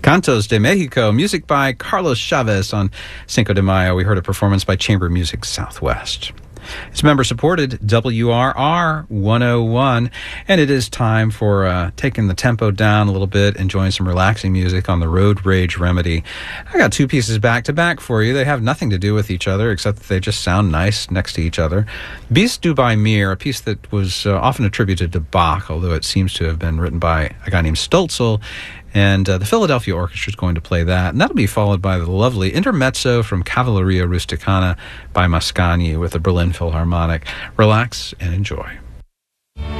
Cantos de Mexico, music by Carlos Chavez on Cinco de Mayo. We heard a performance by Chamber Music Southwest. It's member-supported WRR 101, and it is time for taking the tempo down a little bit, enjoying some relaxing music on the Road Rage Remedy. I got two pieces back-to-back for you. They have nothing to do with each other, except that they just sound nice next to each other. Bis du bei mir, a piece that was often attributed to Bach, although it seems to have been written by a guy named Stölzl, and the Philadelphia Orchestra is going to play that. And that'll be followed by the lovely Intermezzo from Cavalleria Rusticana by Mascagni with the Berlin Philharmonic. Relax and enjoy.